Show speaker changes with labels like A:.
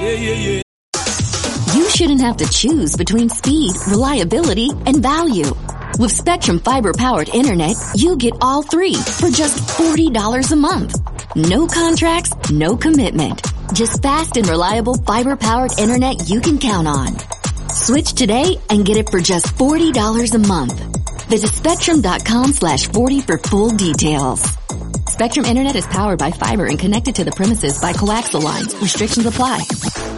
A: You shouldn't have to choose between speed, reliability, and value. With Spectrum Fiber-powered internet, you get all three for just $40 a month. No contracts, no commitment. Just fast and reliable fiber-powered internet you can count on. Switch today and get it for just $40 a month. Visit Spectrum.com/40 for full details. Spectrum Internet is powered by fiber and connected to the premises by coaxial lines. Restrictions apply.